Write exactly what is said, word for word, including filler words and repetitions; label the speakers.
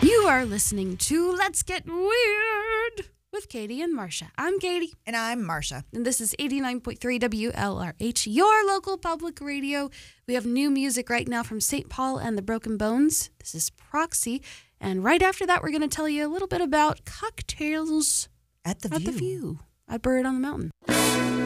Speaker 1: You are listening to Let's Get Weird with Katie and Marsha. I'm Katie.
Speaker 2: And I'm Marsha.
Speaker 1: And this is eighty-nine point three W L R H, your local public radio. We have new music right now from Saint Paul and the Broken Bones. This is Proxy. And right after that, we're going to tell you a little bit about cocktails
Speaker 2: At the
Speaker 1: at
Speaker 2: View.
Speaker 1: the View at Bird on the Mountain.